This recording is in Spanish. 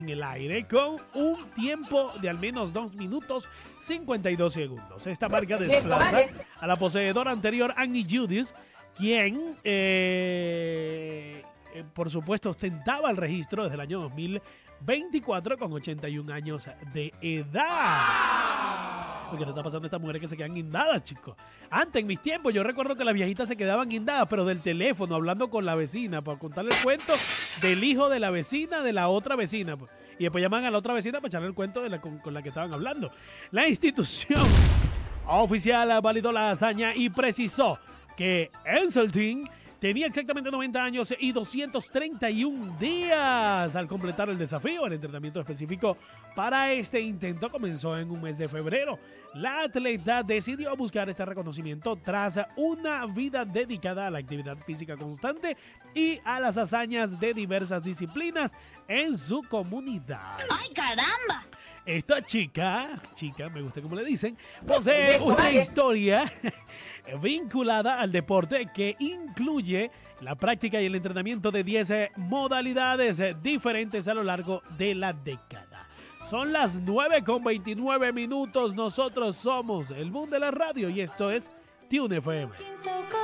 en el aire con un tiempo de al menos 2 minutos 52 segundos. Esta marca desplaza a la poseedora anterior, Annie Judith, quien, por supuesto, ostentaba el registro desde el año 2024 con 81 años de edad. Lo que le está pasando a estas mujeres que se quedan guindadas, chicos. Antes, en mis tiempos, yo recuerdo que las viejitas se quedaban guindadas, pero del teléfono, hablando con la vecina, para contarle el cuento del hijo de la vecina, de la otra vecina. Pues. Y después llaman a la otra vecina para echarle el cuento con la que estaban hablando. La institución oficial validó la hazaña y precisó que Enselting tenía exactamente 90 años y 231 días al completar el desafío. El entrenamiento específico para este intento comenzó en un mes de febrero. La atleta decidió buscar este reconocimiento tras una vida dedicada a la actividad física constante y a las hazañas de diversas disciplinas en su comunidad. ¡Ay, caramba! Esta chica, me gusta como le dicen, posee una historia vinculada al deporte que incluye la práctica y el entrenamiento de 10 modalidades diferentes a lo largo de la década. Son las 9:29. Nosotros somos el boom de la radio y esto es Tune FM.